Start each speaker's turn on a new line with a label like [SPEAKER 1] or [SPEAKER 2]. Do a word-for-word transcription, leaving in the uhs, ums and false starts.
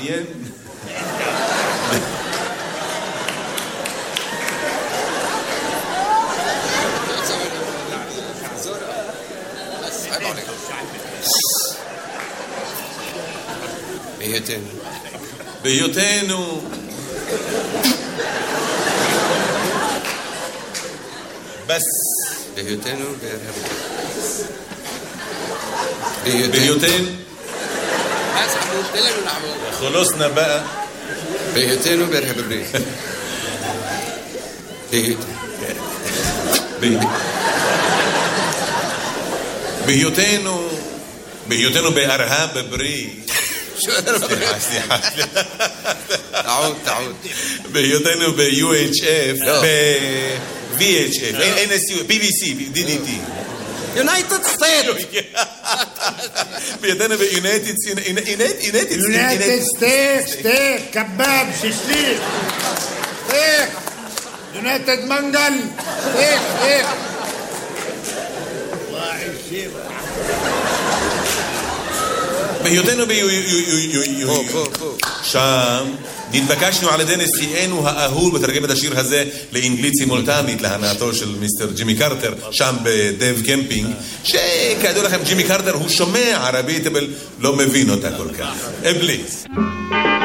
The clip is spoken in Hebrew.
[SPEAKER 1] מעיין.
[SPEAKER 2] בהיותנו.
[SPEAKER 1] בהיותנו. בס.
[SPEAKER 2] בהיותנו בארה"ב.
[SPEAKER 1] בהיותנו. خلصنا بقى.
[SPEAKER 2] בהיותנו בארה"ב.
[SPEAKER 1] בהיותנו. בהיותנו בארה"ב בריא. סליחה, סליחה.
[SPEAKER 2] تعود تعود.
[SPEAKER 1] בהיותנו ב-U H F, ב-V H F, N S U, B B C, D D T.
[SPEAKER 2] United States.
[SPEAKER 1] בהיותנו ב-United United
[SPEAKER 3] United States, steak, kebab, shishlik. Steak. United Mangal. Steak, steak.
[SPEAKER 1] בהיותנו שם נתבקשנו על ידי נשיאנו האהוב בתרגם את השיר הזה לאנגלית סימולטנית להנאתו של מיסטר ג'ימי קרטר שם בדב קמפינג, שכידוע לכם ג'ימי קרטר הוא שומע ערבית אבל לא מבין אותה כל כך. אבליס